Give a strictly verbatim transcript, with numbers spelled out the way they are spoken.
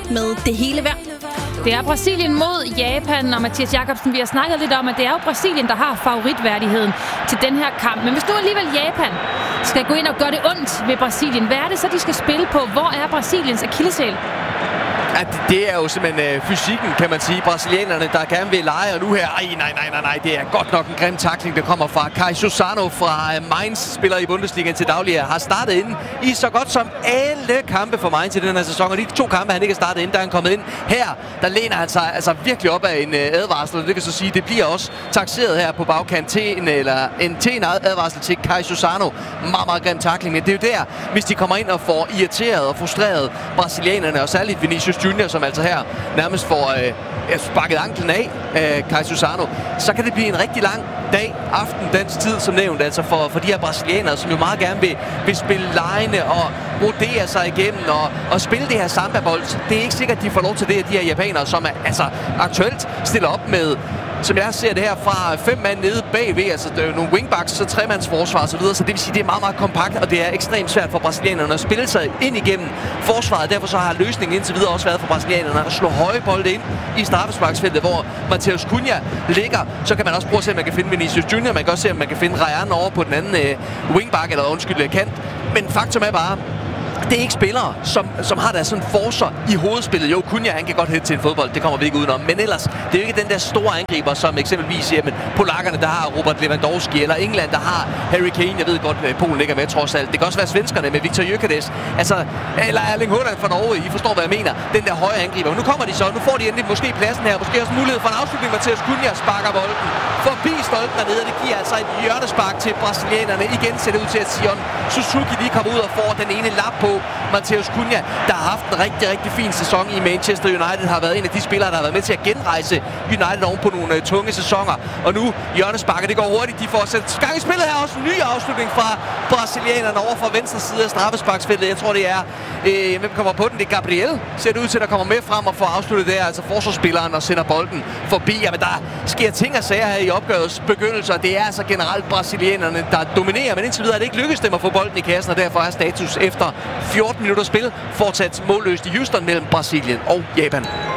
med det hele værd. Det er Brasilien mod Japan, og Mathias Jakobsen, vi har snakket lidt om, at det er jo Brasilien, der har favoritværdigheden til den her kamp. Men hvis nu alligevel Japan skal gå ind og gøre det ondt ved Brasilien, hvad er det så, de skal spille på? Hvor er Brasiliens akilleshæl? Ja, det er jo simpelthen øh, fysikken, kan man sige. Brasilianerne, der gerne vil lege, og nu her, ej, nej, nej, nej, nej, det er godt nok en grim tackling, der kommer fra Kai Suzano fra øh, Mainz, spiller i Bundesligaen til daglig, har startet ind i så godt som alle kampe for Mainz i den her sæson, og de to kampe, han ikke har startet ind, der er han kommet ind. Her, der læner han sig altså virkelig op af en øh, advarsel, og det kan så sige, det bliver også takseret her på bagkant til en, eller en, til en advarsel til Kai Suzano. Meget, meget grim tackling, men det er jo der, hvis de kommer ind og får irriteret og frustreret brasilianerne, og særligt Vinicius Junior, som altså her nærmest får øh, sparket anklen af øh, Kai Suzano, så kan det blive en rigtig lang dag, aften, dansk tid, som nævnt, altså for, for de her brasilianere, som jo meget gerne vil, vil spille lejene og rodere sig igennem og, og spille det her samba-bold. Det er ikke sikkert, at de får lov til det, de her japanere, som er, altså aktuelt stiller op med, som jeg ser det her, fra fem mand nede bagved, altså nogle wingbacks, så tremandsforsvar og så videre, så det vil sige, det er meget, meget kompakt, og det er ekstremt svært for brasilianerne at spille sig ind igennem forsvaret. Derfor så har løsningen indtil videre også været for brasilianerne at slå høje bolde ind i straffesparksfeltet, hvor Matheus Cunha ligger. Så kan man også prøve at se, om man kan finde Vinicius Junior, man kan også se, om man kan finde Ryan over på den anden øh, wingback, eller undskyld, kant. Men faktum er bare, det er ikke spillere, som, som har der sådan forser i hovedspillet. Jo, Cunha, han kan godt hætte til en fodbold, det kommer vi ikke udenom. Men ellers, det er jo ikke den der store angriber, som eksempelvis jamen, polakkerne, der har Robert Lewandowski, eller England, der har Harry Kane. Jeg ved godt, Polen ikke er med trods alt. Det kan også være svenskerne med Viktor Gyökeres. Altså, eller Erling Haaland fra Norge. I forstår, hvad jeg mener. Den der høje angriber. Men nu kommer de så. Nu får de endelig måske pladsen her. Måske også mulighed for en afslutning. Matheus Cunha sparker bolden forbi stolpen dernede. Det giver altså et hjørnespark til brasilianerne. Igen ser det ud til, at Sion Suzuki lige kommer ud og får den ene lap på Matheus Cunha, der har haft en rigtig, rigtig fin sæson i Manchester United, har været en af de spillere, der har været med til at genrejse United oven på nogle uh, tunge sæsoner. Og nu hjørnesparker, det går hurtigt. De får sat gang i spillet her. Også en ny afslutning fra brasilianerne over fra venstre side af straffesparksfeltet. Jeg tror, det er, øh, hvem kommer på den? Det er Gabriel, ser det ud til, der kommer med frem og får afsluttet der, altså forsvarsspilleren, og sender bolden forbi. Jamen, der sker ting og sager her i opgørets begyndelse, og det er altså generelt brasilianerne, der dominerer, men indtil videre er det ikke lykkedes dem at få bolden i kassen, og derfor er status efter fjorten minutter spil fortsat målløst i Houston mellem Brasilien og Japan.